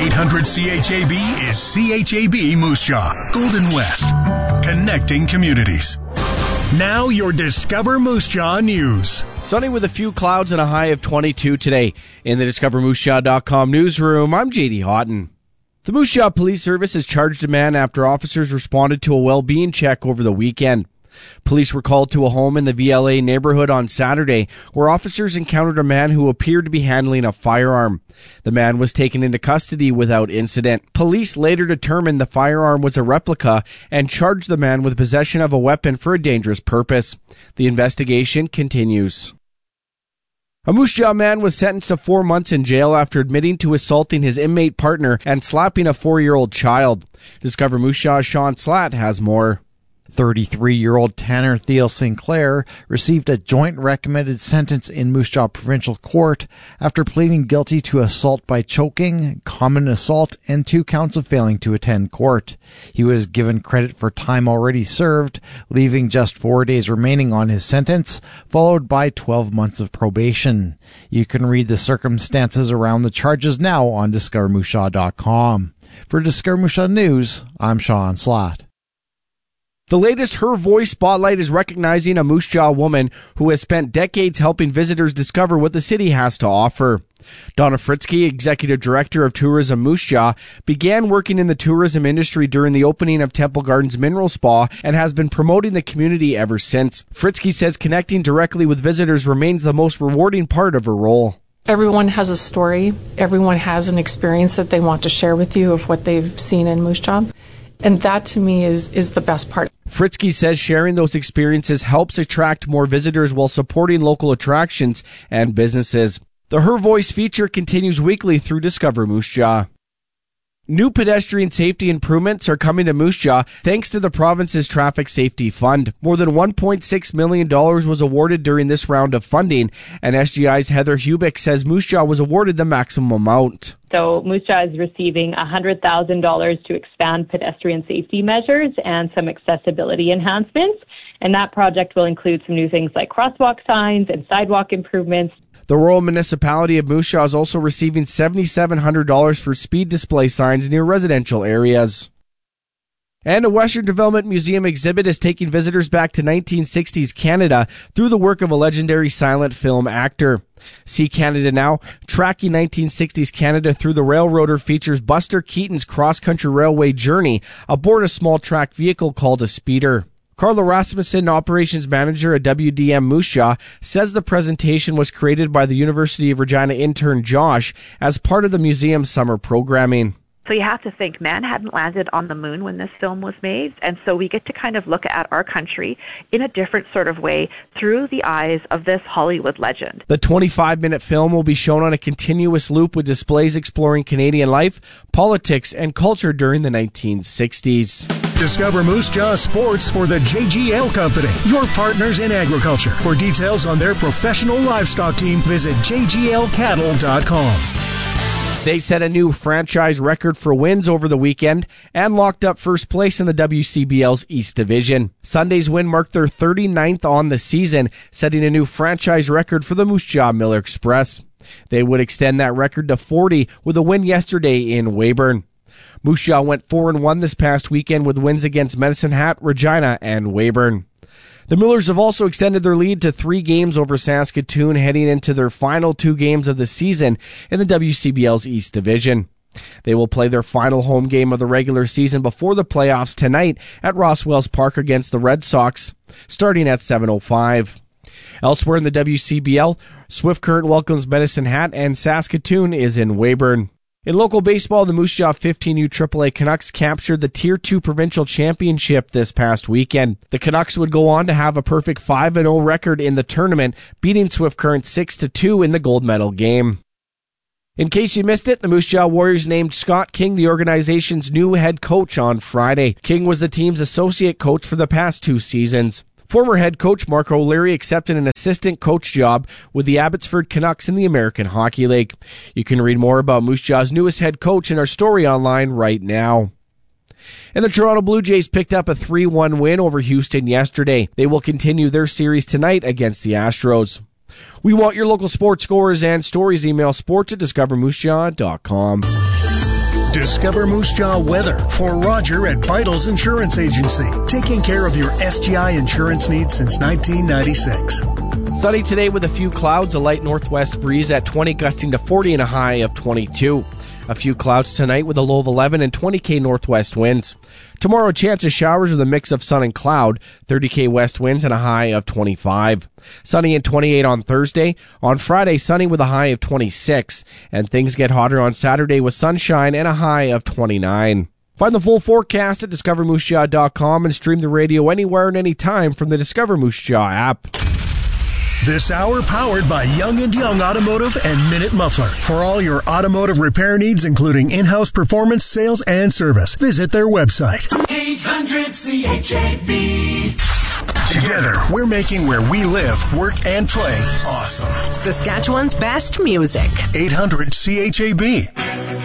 800 CHAB is CHAB Moose Jaw, Golden West, connecting communities. Now your Discover Moose Jaw news. Sunny with a few clouds and a high of 22 today. In the DiscoverMooseJaw.com newsroom, I'm JD Houghton. The Moose Jaw Police Service has charged a man after officers responded to a well-being check over the weekend. Police were called to a home in the VLA neighborhood on Saturday, where officers encountered a man who appeared to be handling a firearm. The man was taken into custody without incident. Police later determined the firearm was a replica and charged the man with possession of a weapon for a dangerous purpose. The investigation continues. A Moose Jaw man was sentenced to 4 months in jail after admitting to assaulting his inmate partner and slapping a 4-year-old child. Discover Moose Jaw's Sean Slatt has more. 33-year-old Tanner Thiel Sinclair received a joint recommended sentence in Moose Jaw Provincial Court after pleading guilty to assault by choking, common assault, and 2 counts of failing to attend court. He was given credit for time already served, leaving just 4 days remaining on his sentence, followed by 12 months of probation. You can read the circumstances around the charges now on DiscoverMooseJaw.com. For Discover Moose Jaw News, I'm Sean Slatt. The latest Her Voice Spotlight is recognizing a Moose Jaw woman who has spent decades helping visitors discover what the city has to offer. Donna Fritzke, Executive Director of Tourism Moose Jaw, began working in the tourism industry during the opening of Temple Gardens Mineral Spa and has been promoting the community ever since. Fritzke says connecting directly with visitors remains the most rewarding part of her role. Everyone has a story. Everyone has an experience that they want to share with you of what they've seen in Moose Jaw. And that, to me, is the best part. Fritzke says sharing those experiences helps attract more visitors while supporting local attractions and businesses. The Her Voice feature continues weekly through Discover Moose Jaw. New pedestrian safety improvements are coming to Moose Jaw thanks to the province's Traffic Safety Fund. More than $1.6 million was awarded during this round of funding, and SGI's Heather Hubick says Moose Jaw was awarded the maximum amount. So Moose Jaw is receiving $100,000 to expand pedestrian safety measures and some accessibility enhancements, and that project will include some new things like crosswalk signs and sidewalk improvements. The Rural Municipality of Moose Jaw is also receiving $7,700 for speed display signs near residential areas. And a Western Development Museum exhibit is taking visitors back to 1960s Canada through the work of a legendary silent film actor. See Canada Now, tracking 1960s Canada through the railroader, features Buster Keaton's cross-country railway journey aboard a small track vehicle called a speeder. Carla Rasmussen, operations manager at WDM Moose Jaw, says the presentation was created by the University of Regina intern Josh as part of the museum's summer programming. So you have to think, man hadn't landed on the moon when this film was made, and so we get to kind of look at our country in a different sort of way through the eyes of this Hollywood legend. The 25-minute film will be shown on a continuous loop with displays exploring Canadian life, politics, and culture during the 1960s. Discover Moose Jaw Sports for the JGL Company, your partners in agriculture. For details on their professional livestock team, visit jglcattle.com. They set a new franchise record for wins over the weekend and locked up first place in the WCBL's East Division. Sunday's win marked their 39th on the season, setting a new franchise record for the Moose Jaw Miller Express. They would extend that record to 40 with a win yesterday in Weyburn. Moose Jaw went 4-1 this past weekend with wins against Medicine Hat, Regina, and Weyburn. The Millers have also extended their lead to 3 games over Saskatoon, heading into their final 2 games of the season in the WCBL's East Division. They will play their final home game of the regular season before the playoffs tonight at Rosswells Park against the Red Sox, starting at 7:05. Elsewhere in the WCBL, Swift Current welcomes Medicine Hat, and Saskatoon is in Weyburn. In local baseball, the Moose Jaw 15U AAA Canucks captured the Tier 2 provincial championship this past weekend. The Canucks would go on to have a perfect 5-0 record in the tournament, beating Swift Current 6-2 in the gold medal game. In case you missed it, the Moose Jaw Warriors named Scott King the organization's new head coach on Friday. King was the team's associate coach for the past 2 seasons. Former head coach Mark O'Leary accepted an assistant coach job with the Abbotsford Canucks in the American Hockey League. You can read more about Moose Jaw's newest head coach in our story online right now. And the Toronto Blue Jays picked up a 3-1 win over Houston yesterday. They will continue their series tonight against the Astros. We want your local sports scores and stories. Email sports@discovermoosejaw.com. Discover Moose Jaw weather for Roger at Vitals Insurance Agency, taking care of your SGI insurance needs since 1996. Sunny today with a few clouds, a light northwest breeze at 20, gusting to 40 and a high of 22. A few clouds tonight with a low of 11 and 20k northwest winds. Tomorrow, chance of showers with a mix of sun and cloud, 30k west winds and a high of 25. Sunny and 28 on Thursday. On Friday, sunny with a high of 26. And things get hotter on Saturday with sunshine and a high of 29. Find the full forecast at discovermoosejaw.com and stream the radio anywhere and anytime from the Discover Moose Jaw app. This hour powered by Young & Young Automotive and Minute Muffler. For all your automotive repair needs, including in-house performance, sales, and service, visit their website. 800-CHAB. Together, we're making where we live, work, and play awesome. Saskatchewan's best music. 800-CHAB.